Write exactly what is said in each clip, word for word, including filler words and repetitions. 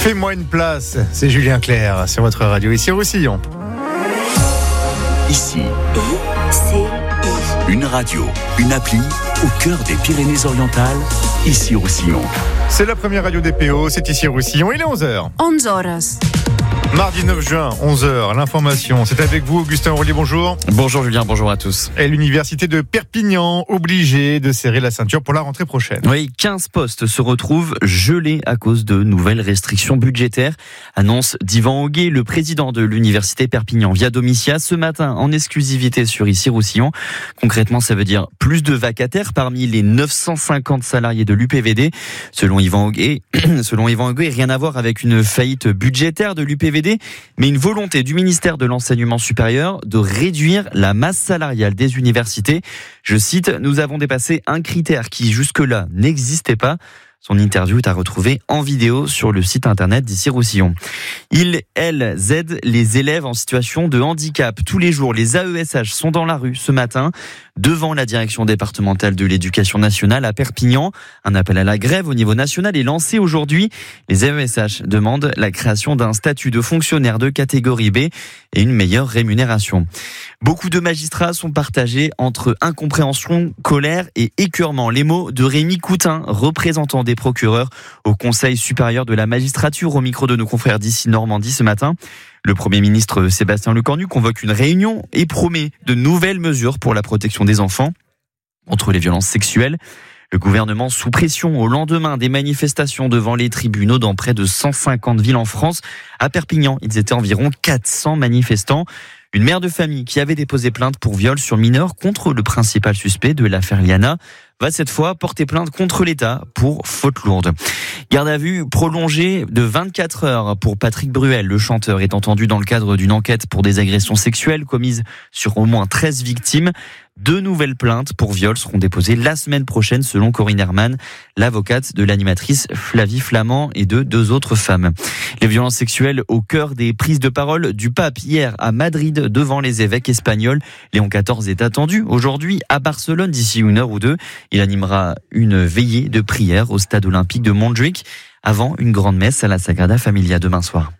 Fais-moi une place, c'est Julien Clerc sur votre radio ici au Roussillon. Ici, I C I. une radio, une appli au cœur des Pyrénées-Orientales, ici au Roussillon. C'est la première radio des P O, c'est ici au Roussillon, il est onze heures. onze horas. Mardi neuf juin, onze heures, l'information. C'est avec vous, Augustin Aurelier, bonjour. Bonjour Julien, bonjour à tous. Et l'université de Perpignan, obligée de serrer la ceinture pour la rentrée prochaine. Oui, quinze postes se retrouvent gelés à cause de nouvelles restrictions budgétaires. Annonce d'Yvan Auguet, le président de l'université Perpignan via Domitia, ce matin en exclusivité sur Ici Roussillon. Concrètement, ça veut dire plus de vacataires parmi les neuf cent cinquante salariés de l'U P V D. Selon Yvan Auguet, selon Yvan Auguet, rien à voir avec une faillite budgétaire de l'U P V D, mais une volonté du ministère de l'Enseignement supérieur de réduire la masse salariale des universités. Je cite, « Nous avons dépassé un critère qui jusque-là n'existait pas ». Son interview est à retrouver en vidéo sur le site internet d'Ici Roussillon. Il, elle, aide les élèves en situation de handicap. Tous les jours, les A E S H sont dans la rue ce matin, devant la direction départementale de l'éducation nationale à Perpignan. Un appel à la grève au niveau national est lancé aujourd'hui. Les A E S H demandent la création d'un statut de fonctionnaire de catégorie B et une meilleure rémunération. Beaucoup de magistrats sont partagés entre incompréhension, colère et écœurement. Les mots de Rémi Coutin, représentant des procureurs au Conseil supérieur de la magistrature, au micro de nos confrères d'Ici Normandie ce matin. Le Premier ministre Sébastien Lecornu convoque une réunion et promet de nouvelles mesures pour la protection des enfants contre les violences sexuelles. Le gouvernement sous pression au lendemain des manifestations devant les tribunaux dans près de cent cinquante villes en France. À Perpignan, ils étaient environ quatre cents manifestants. Une mère de famille qui avait déposé plainte pour viol sur mineur contre le principal suspect de l'affaire Liana va cette fois porter plainte contre l'État pour faute lourde. Garde à vue prolongée de vingt-quatre heures pour Patrick Bruel. Le chanteur est entendu dans le cadre d'une enquête pour des agressions sexuelles commises sur au moins treize victimes. Deux nouvelles plaintes pour viol seront déposées la semaine prochaine selon Corinne Herman, l'avocate de l'animatrice Flavie Flamand et de deux autres femmes. Les violences sexuelles au cœur des prises de parole du pape hier à Madrid devant les évêques espagnols. Léon quatorze est attendu aujourd'hui à Barcelone d'ici une heure ou deux. Il animera une veillée de prière au stade olympique de Montjuïc avant une grande messe à la Sagrada Familia demain soir.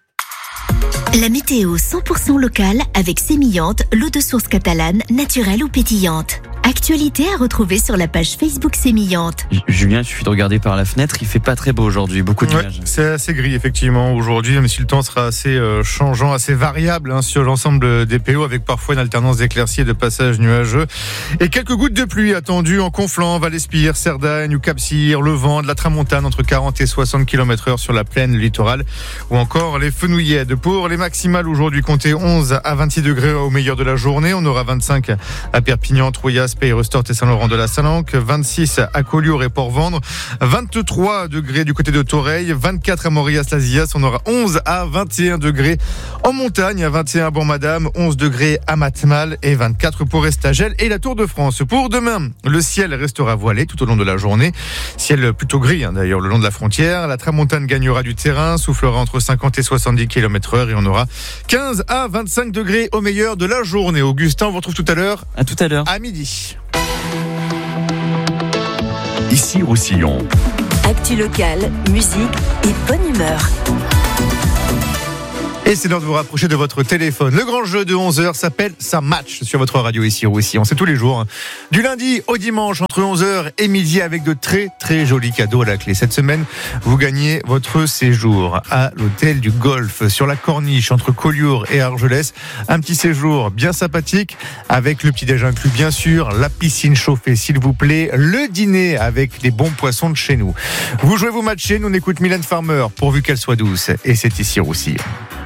La météo cent pour cent locale avec Sémillante, l'eau de source catalane, naturelle ou pétillante. Actualité à retrouver sur la page Facebook Sémillante. Julien, il suffit de regarder par la fenêtre, il fait pas très beau aujourd'hui, beaucoup de nuages. Ouais, c'est assez gris effectivement aujourd'hui, même si le temps sera assez euh, changeant, assez variable hein, sur l'ensemble des P O, avec parfois une alternance d'éclaircies et de passages nuageux. Et quelques gouttes de pluie attendues en Conflans, Val-Espire, Cerdagne ou Cap-Cyr, le vent de la tramontane entre quarante et soixante kilomètres heure sur la plaine littorale, ou encore les Fenouillèdes. Pour les maximales aujourd'hui, comptez onze à vingt-six degrés au meilleur de la journée. On aura vingt-cinq à Perpignan, Troyes, Pays, Restort et Saint-Laurent-de-la-Salanque, vingt-six à Collioure et Port-Vendre, vingt-trois degrés du côté de Toreil, vingt-quatre à Morias-Lazias, on aura onze à vingt et un degrés en montagne, à vingt et un à Bourg-Madame, onze degrés à Matmal et vingt-quatre pour Estagel et la Tour de France. Pour demain, le ciel restera voilé tout au long de la journée, ciel plutôt gris hein, d'ailleurs le long de la frontière, la tramontane gagnera du terrain, soufflera entre cinquante et soixante-dix kilomètres heure et on aura quinze à vingt-cinq degrés au meilleur de la journée. Augustin, on vous retrouve tout à l'heure. À tout à l'heure. À midi. Ici Roussillon. Actu locale, musique et bonne humeur. Et c'est l'heure de vous rapprocher de votre téléphone. Le grand jeu de onze heures s'appelle Ça Match sur votre radio ici au Roussillon. C'est tous les jours, hein. Du lundi au dimanche entre onze heures et midi avec de très très jolis cadeaux à la clé. Cette semaine, vous gagnez votre séjour à l'hôtel du Golfe sur la Corniche entre Collioure et Argelès. Un petit séjour bien sympathique avec le petit-déj inclus bien sûr, la piscine chauffée s'il vous plaît, le dîner avec les bons poissons de chez nous. Vous jouez, vous matchez, nous on écoute Mylène Farmer pourvu qu'elle soit douce et c'est ici Roussillon.